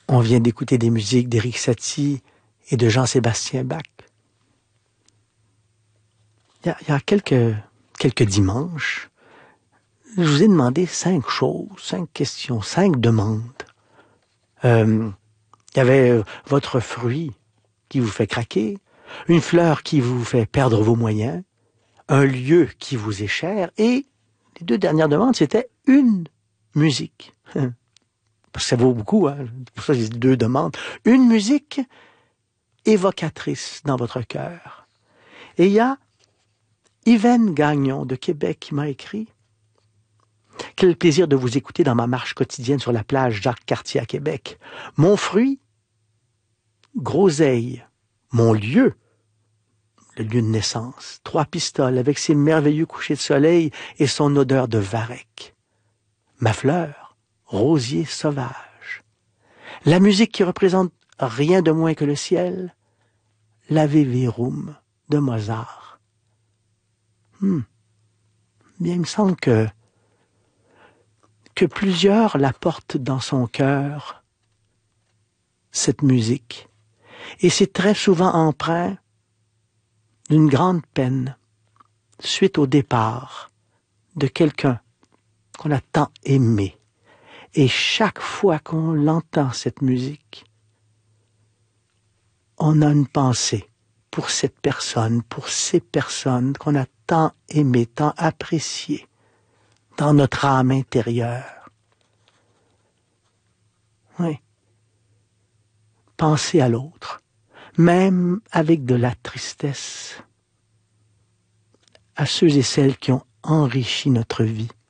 On vient d'écouter des musiques d'Éric Satie et de Jean-Sébastien Bach. Il y a quelques dimanches, je vous ai demandé 5 choses, 5 questions, 5 demandes. Il y avait votre fruit qui vous fait craquer, une fleur qui vous fait perdre vos moyens, un lieu qui vous est cher, et les 2 dernières demandes, c'était une musique. Parce que ça vaut beaucoup, hein? Pour ça, j'ai dit 2 demandes. Une musique évocatrice dans votre cœur. Et il y a Yvaine Gagnon de Québec qui m'a écrit « Quel plaisir de vous écouter dans ma marche quotidienne sur la plage Jacques-Cartier à Québec. Mon fruit, groseille. Mon lieu, le lieu de naissance. 3 pistoles avec ses merveilleux couchers de soleil et son odeur de varech. Ma fleur, rosier sauvage. La musique qui représente rien de moins que le ciel, l'Ave Verum de Mozart. Bien, il me semble que plusieurs la portent dans son cœur, cette musique. Et c'est très souvent empreint d'une grande peine suite au départ de quelqu'un qu'on a tant aimé. Et chaque fois qu'on l'entend, cette musique, on a une pensée pour cette personne, pour ces personnes qu'on a tant aimées, tant appréciées dans notre âme intérieure. Oui. Penser à l'autre, même avec de la tristesse, à ceux et celles qui ont enrichi notre vie.